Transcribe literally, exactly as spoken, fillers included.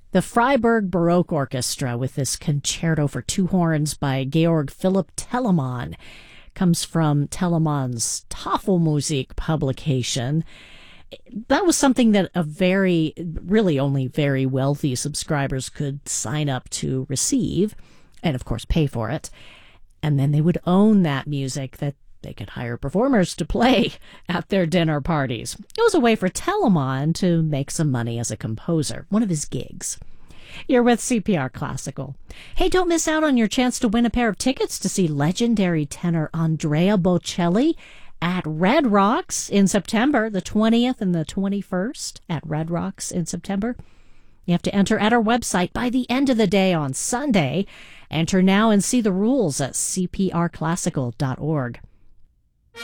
The Freiburg Baroque Orchestra, with this concerto for two horns by Georg Philipp Telemann, comes from Telemann's Tafelmusik publication. That was something that a very, really only very wealthy subscribers could sign up to receive, and of course pay for it. And then they would own that music that they could hire performers to play at their dinner parties. It was a way for Telemann to make some money as a composer, one of his gigs. You're with C P R Classical. Hey, don't miss out on your chance to win a pair of tickets to see legendary tenor Andrea Bocelli at Red Rocks in September, the twentieth and the twenty-first at Red Rocks in September. You have to enter at our website by the end of the day on Sunday. Enter now and see the rules at c p r classical dot org.